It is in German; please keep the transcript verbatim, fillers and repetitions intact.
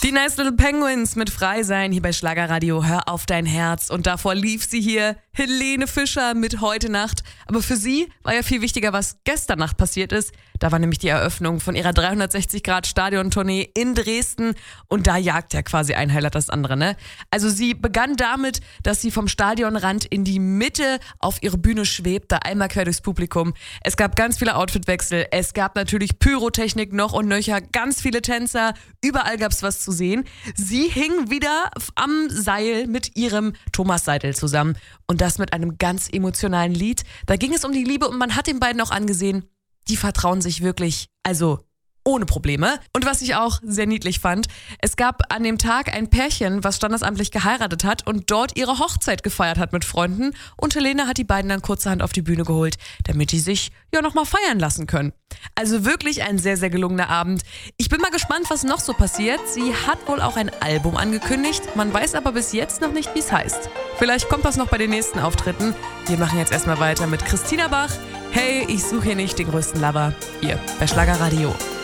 Die Nice Little Penguins mit Frei sein hier bei Schlagerradio. Hör auf dein Herz. Und davor lief sie hier, Helene Fischer mit Heute Nacht. Aber für sie war ja viel wichtiger, was gestern Nacht passiert ist. Da war nämlich die Eröffnung von ihrer dreihundertsechzig Grad Stadion-Tournee in Dresden. Und da jagt ja quasi ein Highlight das andere, ne? Also sie begann damit, dass sie vom Stadionrand in die Mitte auf ihre Bühne schwebte, einmal quer durchs Publikum. Es gab ganz viele Outfitwechsel. Es gab natürlich Pyrotechnik noch und nöcher, ganz viele Tänzer. Überall gab's was zu sehen. Sie hing wieder am Seil mit ihrem Thomas Seidel zusammen. Und das mit einem ganz emotionalen Lied. Da ging es um die Liebe und man hat den beiden auch angesehen, die vertrauen sich wirklich, also ohne Probleme. Und was ich auch sehr niedlich fand, es gab an dem Tag ein Pärchen, was standesamtlich geheiratet hat und dort ihre Hochzeit gefeiert hat mit Freunden. Und Helene hat die beiden dann kurzerhand auf die Bühne geholt, damit die sich ja nochmal feiern lassen können. Also wirklich ein sehr, sehr gelungener Abend. Ich bin mal gespannt, was noch so passiert. Sie hat wohl auch ein Album angekündigt. Man weiß aber bis jetzt noch nicht, wie es heißt. Vielleicht kommt das noch bei den nächsten Auftritten. Wir machen jetzt erstmal weiter mit Christina Bach. Hey, ich suche hier nicht den größten Lover. Hier bei Schlagerradio.